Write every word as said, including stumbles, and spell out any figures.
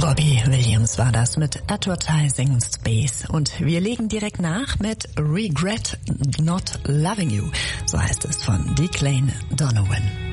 Robbie Williams war das mit Advertising Space. Und wir legen direkt nach mit Regret Not Loving You. So heißt es von Declan Donovan.